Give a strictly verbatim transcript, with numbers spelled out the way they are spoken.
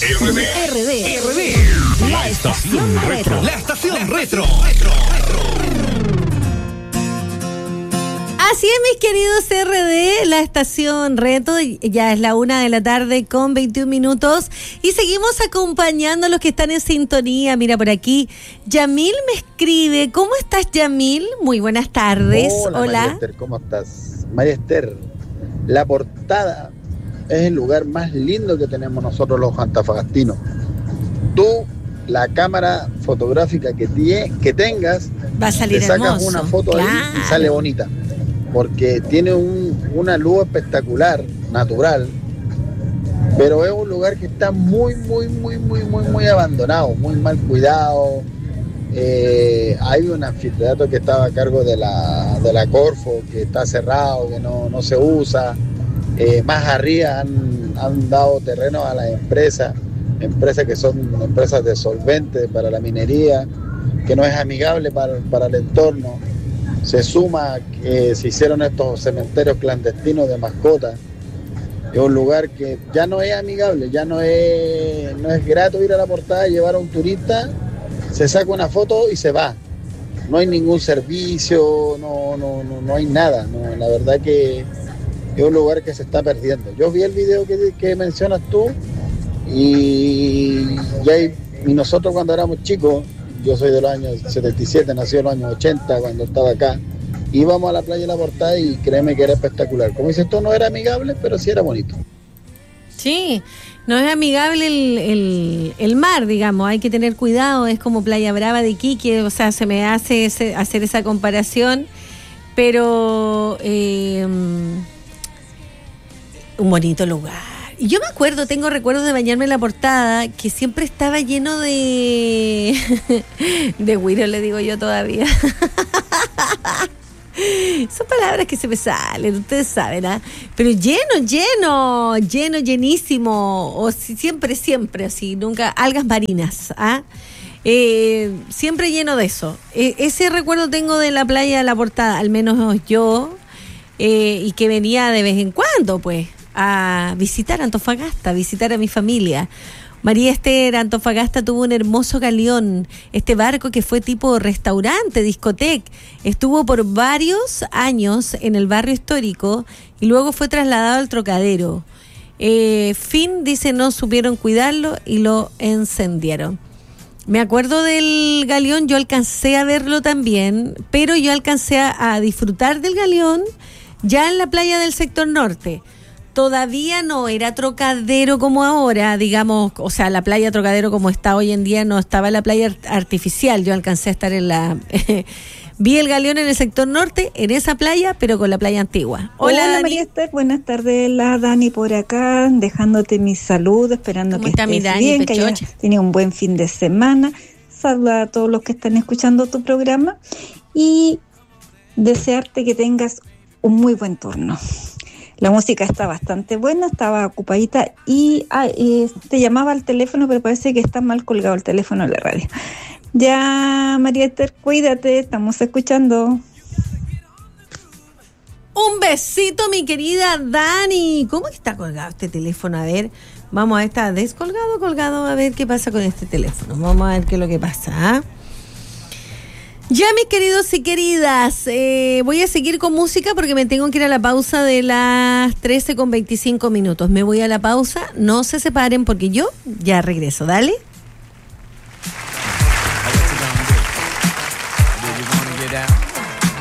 R D. R D. R D. La estación retro. La estación retro. Así es, mis queridos R D, la estación retro, ya es la una de la tarde con veintiún minutos y seguimos acompañando a los que están en sintonía. Mira por aquí, Yamil me escribe. ¿Cómo estás, Yamil? Muy buenas tardes. Hola, Hola. María Esther, ¿cómo estás? María Esther, la portada es el lugar más lindo que tenemos nosotros los antofagastinos. Tú, la cámara fotográfica que, tie, que tengas, va a salir te sacas hermoso. una foto Claro. ahí y sale bonita. Porque tiene un, una luz espectacular, natural, pero es un lugar que está muy, muy, muy, muy, muy, muy abandonado, muy mal cuidado. Eh, hay un anfiteatro que estaba a cargo de la, de la Corfo, que está cerrado, que no, no se usa. Eh, más arriba han, han dado terreno a las empresas, empresas que son empresas de solventes para la minería, que no es amigable para, para el entorno. Se suma que se hicieron estos cementerios clandestinos de mascotas. Es un lugar que ya no es amigable, ya no es, no es grato ir a la portada, llevar a un turista, se saca una foto y se va. No hay ningún servicio, no, no, no, no hay nada. No, la verdad que es un lugar que se está perdiendo. Yo vi el video que, que mencionas tú y, y, hay, y nosotros cuando éramos chicos, yo soy de los años setenta y siete, nací en los años ochenta cuando estaba acá, íbamos a la playa de la Portada y créeme que era espectacular. Como dices tú, no era amigable, pero sí era bonito. Sí, no es amigable el, el, el mar, digamos, hay que tener cuidado, es como Playa Brava de Iquique, o sea, se me hace ese, hacer esa comparación, pero eh, un bonito lugar. Y yo me acuerdo, tengo recuerdos de bañarme en la Portada, que siempre estaba lleno de... de güiro, le digo yo todavía. Son palabras que se me salen, ustedes saben, ¿ah? Pero lleno, lleno, lleno, llenísimo. O si, siempre, siempre, así, nunca... Algas marinas, ¿ah? Eh, siempre lleno de eso. Eh, ese recuerdo tengo de la playa de la Portada, al menos yo, eh, y que venía de vez en cuando, pues, a visitar Antofagasta, a visitar a mi familia. María Esther, Antofagasta tuvo un hermoso galeón, este barco que fue tipo restaurante, discoteca, estuvo por varios años en el barrio histórico y luego fue trasladado al Trocadero. Eh, fin, dice, no supieron cuidarlo y lo incendiaron. Me acuerdo del galeón, yo alcancé a verlo también, pero yo alcancé a, a disfrutar del galeón ya en la playa del sector norte. Todavía no era Trocadero como ahora, digamos, o sea, la playa Trocadero como está hoy en día, no estaba la playa artificial. Yo alcancé a estar en la... vi el galeón en el sector norte, en esa playa, pero con la playa antigua. Hola, Hola Dani. María Esther, buenas tardes, la Dani por acá, dejándote mi salud, esperando ¿Cómo que está mi estés Dani, bien, que Pechocha? hayas tenido un buen fin de semana. Saluda a todos los que están escuchando tu programa y desearte que tengas un muy buen turno. La música está bastante buena, estaba ocupadita y ah, eh, te llamaba al teléfono, pero parece que está mal colgado el teléfono de la radio. Ya, María Esther, cuídate, estamos escuchando. Un besito, mi querida Dani. ¿Cómo está colgado este teléfono? A ver, vamos a ver, está descolgado, colgado, a ver qué pasa con este teléfono. Vamos a ver qué es lo que pasa, ¿ah? Ya, mis queridos y queridas, eh, voy a seguir con música porque me tengo que ir a la pausa de las trece con veinticinco minutos. Me voy a la pausa, no se separen porque yo ya regreso, dale. Did you wanna get out?